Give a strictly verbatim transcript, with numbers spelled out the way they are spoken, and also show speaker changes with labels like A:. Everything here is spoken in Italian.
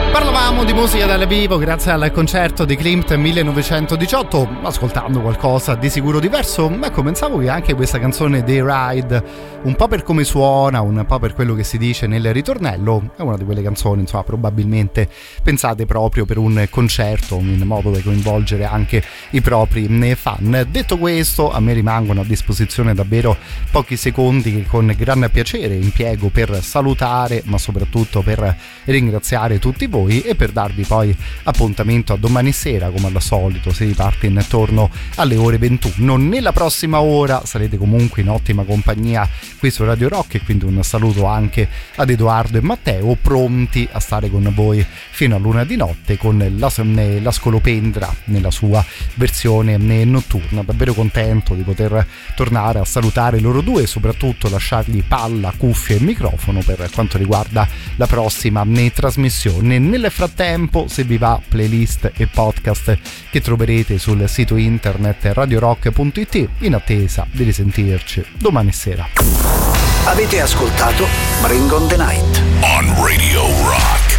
A: Parlavamo di musica dal vivo grazie al concerto di Klimt millenovecentodiciotto, ascoltando qualcosa di sicuro diverso, ma pensavo che anche questa canzone dei Ride, un po' per come suona, un po' per quello che si dice nel ritornello, è una di quelle canzoni, insomma, probabilmente pensate proprio per un concerto, in modo da coinvolgere anche i propri fan. Detto questo, a me rimangono a disposizione davvero pochi secondi che con gran piacere impiego per salutare, ma soprattutto per ringraziare tutti voi e per darvi poi appuntamento a domani sera, come al solito si riparte intorno alle ore ventuno. Nella prossima ora sarete comunque in ottima compagnia qui su Radio Rock, e quindi un saluto anche ad Edoardo e Matteo, pronti a stare con voi fino a luna di notte con la, la Scolopendra nella sua versione notturna. Davvero contento di poter tornare a salutare loro due e soprattutto lasciargli palla, cuffie e microfono per quanto riguarda la prossima trasmissione. Nel frattempo, se vi va, playlist e podcast che troverete sul sito internet radiorock punto it, in attesa di risentirci domani sera.
B: Avete ascoltato Bring on the Night on Radio Rock.